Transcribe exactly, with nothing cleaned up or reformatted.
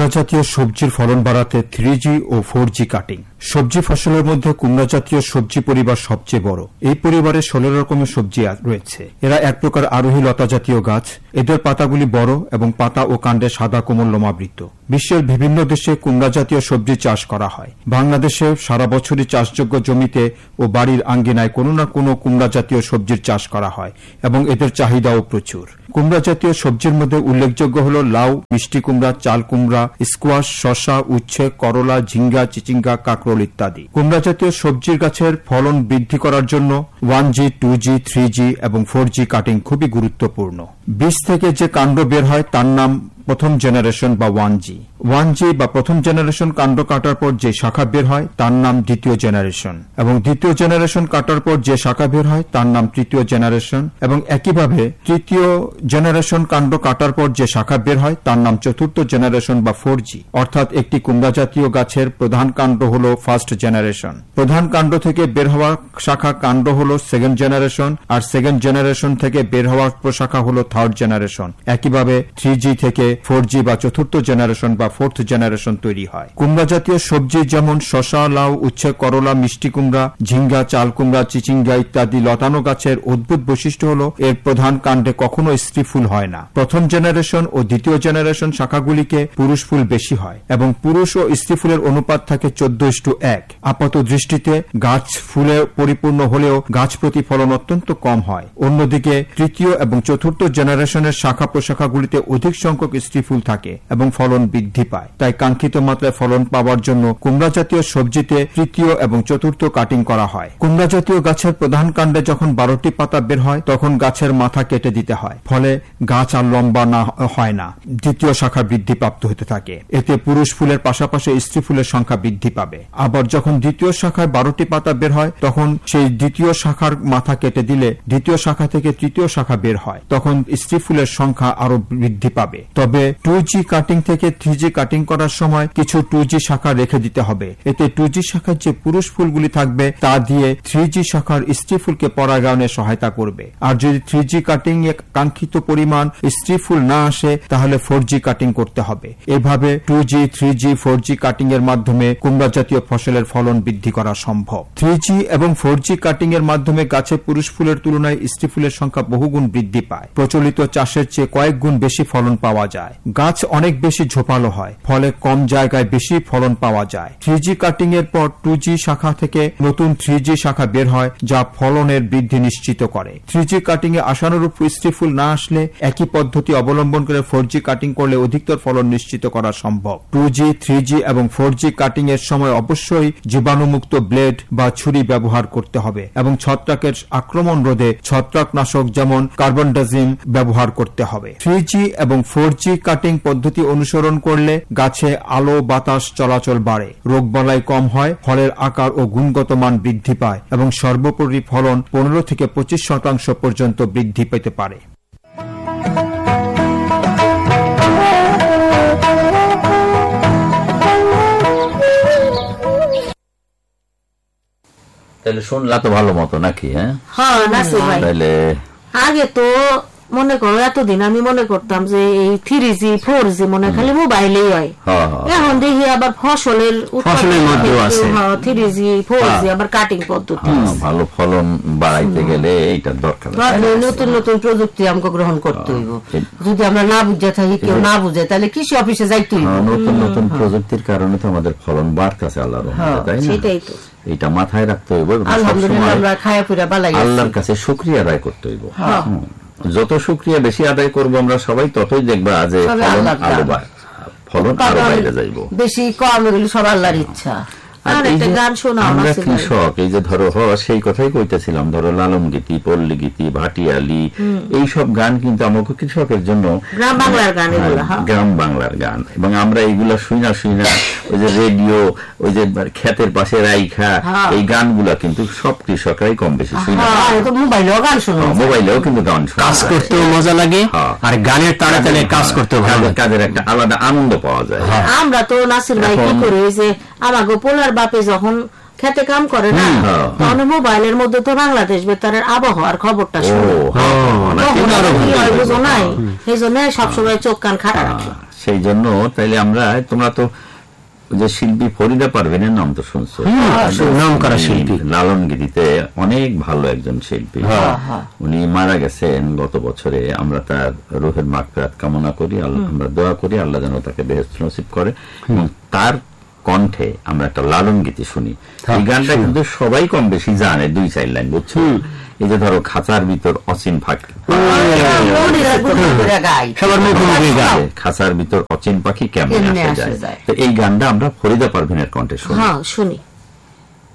কুমড়া জাতীয় সবজির ফলন বাড়াতে থ্রি জি ও ফোর জি কাটিং। সবজি ফসলের মধ্যে কুমড়া জাতীয় সবজি পরিবার সবচেয়ে বড়। এই পরিবারে ষোলো রকমের সবজি রয়েছে। এরা এক প্রকার আরোহী লতা জাতীয় গাছ। এদের পাতাগুলি বড় এবং পাতা ও কাণ্ডে সাদা কোমল লোমাবৃত। বিশ্বের বিভিন্ন দেশে কুমড়া জাতীয় সবজি চাষ করা হয়। বাংলাদেশে সারা বছরই চাষযোগ্য জমিতে ও বাড়ির আঙ্গিনায় কোনো না কোনো কুমড়া জাতীয় সবজির চাষ করা হয় এবং এদের চাহিদাও প্রচুর। কুমড়া জাতীয় সবজির মধ্যে উল্লেখযোগ্য হল লাউ, মিষ্টি কুমড়া, চাল কুমড়া, স্কোয়াশ, শসা, উচ্ছে, করলা, ঝিঙ্গা, চিচিঙ্গা, কাঁকরোল ইত্যাদি। কুমড়া জাতীয় সবজির গাছের ফলন বৃদ্ধি করার জন্য ওয়ান জি, টু জি, থ্রি জি এবং ফোর জি কাটিং খুবই গুরুত্বপূর্ণ। বীজ থেকে যে কাণ্ড বের হয় তার নাম প্রথম জেনারেশন বা ওয়ান জি। ওয়ান জি বা প্রথম জেনারেশন কাণ্ড কাটার পর যে শাখা বের হয় তার নাম দ্বিতীয় জেনারেশন এবং দ্বিতীয় জেনারেশন কাটার পর যে শাখা বের হয় তার নাম তৃতীয় জেনারেশন এবং একইভাবে তৃতীয় জেনারেশন কাণ্ড কাটার পর যে শাখা বের হয় তার নাম চতুর্থ জেনারেশন বা ফোর জি। অর্থাৎ একটি কুমড়া জাতীয় গাছের প্রধান কাণ্ড হল ফার্স্ট জেনারেশন, প্রধান কাণ্ড থেকে বের হওয়া শাখা কাণ্ড হল সেকেন্ড জেনারেশন, আর সেকেন্ড জেনারেশন থেকে বের হওয়া প্রশাখা হল থার্ড জেনারেশন। একইভাবে থ্রি জি থেকে ফোর জি বা চতুর্থ জেনারেশন বা ফোর্থ জেনারেশন তৈরি হয়। কুমড়া জাতীয় সবজি যেমন শসা, লাউ, উচ্ছে, করলা, মিষ্টি কুমড়া, ঝিঙ্গা, চাল কুমড়া, চিচিঙ্গা ইত্যাদি লতানো গাছের অদ্ভুত বৈশিষ্ট্য হল এর প্রধান কাণ্ডে কখনো স্ত্রী ফুল হয় না। প্রথম জেনারেশন ও দ্বিতীয় জেনারেশন শাখাগুলিকে পুরুষ ফুল বেশি হয় এবং পুরুষ ও স্ত্রী ফুলের অনুপাত থাকে চোদ্দ ইস্টু এক। আপাত দৃষ্টিতে গাছ ফুলে পরিপূর্ণ হলেও গাছ প্রতি ফলন অত্যন্ত কম হয়। অন্যদিকে তৃতীয় এবং চতুর্থ জেনারেশনের শাখা প্রশাখাগুলিতে অধিক সংখ্যক স্ত্রী ফুল থাকে এবং ফলন বৃদ্ধি পায়। তাই কাঙ্ক্ষিত মাত্রায় ফলন পাওয়ার জন্য কুমড়া জাতীয় সবজিতে তৃতীয় এবং চতুর্থ কাটিং করা হয়। কুমড়া জাতীয় গাছের প্রধান কাণ্ডে যখন বারোটি পাতা বের হয় তখন গাছের মাথা কেটে দিতে হয়, ফলে গাছ আর লম্বা না হয় না, দ্বিতীয় শাখা বৃদ্ধি প্রাপ্ত হতে থাকে। এতে পুরুষ ফুলের পাশাপাশি স্ত্রী ফুলের সংখ্যা বৃদ্ধি পাবে। আবার যখন দ্বিতীয় শাখায় বারোটি পাতা বের হয় তখন সেই দ্বিতীয় শাখার মাথা কেটে দিলে দ্বিতীয় শাখা থেকে তৃতীয় শাখা বের হয়, তখন স্ত্রী ফুলের সংখ্যা আরো বৃদ্ধি পাবে। তবে টু জি কাটিং থেকে থ্রি জি কাটিং করার সময় কিছু টু জি শাখা রেখে দিতে হবে। এতে টু জি শাখার যে পুরুষ ফুলগুলি থাকবে তা দিয়ে থ্রি জি শাখার স্ত্রী ফুলকে পরাগায়নে সহায়তা করবে। আর যদি থ্রি জি কাটিং এ কাঙ্ক্ষিত পরিমাণ স্ত্রী ফুল না আসে তাহলে ফোর জি কাটিং করতে হবে। এভাবে টু জি, থ্রি জি, ফোর জি কাটিং এর মাধ্যমে কুমড়া জাতীয় ফসলের ফলন বৃদ্ধি করা সম্ভব। থ্রি জি এবং ফোর জি কাটিং এর মাধ্যমে গাছে পুরুষ ফুলের তুলনায় স্ত্রী ফুলের সংখ্যা বহুগুণ বৃদ্ধি পায়। প্রচলিত চাষের চেয়ে কয়েক গুণ বেশি ফলন পাওয়া যায়। গাছ অনেক বেশি ঝোপালো হয়, ফলে কম জায়গায় বেশি ফলন পাওয়া যায়। থ্রি জি কাটিং এর পর টু জি শাখা থেকে নতুন থ্রি জি শাখা বের হয়, যা ফলনের বৃদ্ধি নিশ্চিত করে। থ্রি জি কাটিং এ আশানুরূপ স্ত্রী ফুল না আসলে একই পদ্ধতি অবলম্বন করে ফোর জি কাটিং করলে অধিকতর ফলন নিশ্চিত করা সম্ভব। টু জি, থ্রি জি এবং ফোর জি কাটিং এর সময় অবশ্যই জীবাণুমুক্ত ব্লেড বা ছুরি ব্যবহার করতে হবে এবং ছত্রাকের আক্রমণ রোধে ছত্রাকনাশক যেমন কার্বনডাজিম ব্যবহার করতে হবে। থ্রি জি এবং ফোর জি কাটিং পদ্ধতি অনুসরণ করলে গাছে আলো বাতাস চলাচল বাড়ে, রোগবালাই কম হয়, ফলের আকার ও গুণগত মান বৃদ্ধি পায় এবং সর্বোপরি ফলন পনেরো থেকে পঁচিশ শতাংশ পর্যন্ত বৃদ্ধি পেতে পারে। তাহলে শুনলা তো ভালো মতো নাকি? হ্যাঁ হ্যাঁ নাসির ভাই, তাহলে আগে তো মনে করো এতদিন আমি মনে করতাম যে এই থ্রি জি ফোর জি মনে খালি মোবাইলেই হয়। এখন দেখি আবার ফসলের ফসলের মধ্যেও আছে থ্রি জি ফোর জি আবার কাটিং পদ্ধতি। ভালো ফলন বাড়াইতে গেলে এইটা দরকার। নতুন নতুন প্রযুক্তি আমাকে গ্রহণ করতে হইব। যদি আমরা না বুঝে থাকি, কেউ না বুঝে, তাহলে কৃষি অফিসে যাইতে হইব। নতুন নতুন প্রযুক্তির কারণে তো আমাদের ফলন বাড়তেছে আল্লাহর রহমতে, তাই না? সেটাই তো, এটা মাথায় রাখতে হইব। আলহামদুলিল্লাহ আমরা খায়া পুরা বালাই আল্লাহর কাছে শুকরিয়া আদায় করতে হইব। যত শুকরিয়া বেশি আদায় করবো আমরা সবাই, ততই দেখবা যে ফলন আরো বাইরে যাইব। বেশি কম এগুলো সব আল্লাহর ইচ্ছা। আমরা কৃষক, এই যে ধরো সেই কথাই কইতেছিলাম, ধরো লালন গীতি, পল্লী গীতি, ভাটিয়ালি, এইসব গান কিন্তু আমাকে কৃষকের জন্য গ্রাম বাংলার গান, গ্রাম বাংলার গান। এবং আমরা এইগুলা শুইনা শুইনা ওই যে রেডিও, ওই যে ক্ষেতের পাশে রাইখা, এই গানগুলা কিন্তু সব কৃষকরাই কম বেশি শুইনা। মোবাইলেও গান শোনো, মোবাইলেও কিন্তু গান শোনা, কাজ করতেও মজা লাগে আর গানের তালে তালে কাজ করতেও ভালো, কাজের একটা আলাদা আনন্দ পাওয়া যায়। আমরা তো নাসির ভাই কি করি যে আমাকে পোলার বাপে যখন খেতে কাম করে না, তখন মোবাইলের মধ্যে তো বাংলাদেশ বেতারের আবহাওয়ার খবরটা শুনে, বুঝো নাই, সেই জন্য সবসময় চোখ কান খাড়া রাখে। সেই জন্য তাইলে আমরা, তোমরা তো যে শিল্পী ফরিদা পারভিনের নাম তো শুনছো, নাম করা শিল্পী, লালনগিরিতে অনেক ভালো একজন শিল্পী। উনি মারা গেছেন গত বছরে। আমরা তার রুহের মাগফিরাত কামনা করি, আমরা দোয়া করি আল্লাহ যেন তাকে বেহেশত নসিব করে। এবং তার কণ্ঠে আমরা একটা লালন গীতি শুনি। এই গানটা কিন্তু সবাই কম বেশি জানে, দুই চার লাইন, বুঝছো? এই যে ধরো, খাঁচার ভিতর অচিন পাখি, খাঁচার ভিতর অচিন পাখি কেমন আসে যায়। তো এই গানটা আমরা ফরিদা পারভিনের কণ্ঠে শুনি। শুনি।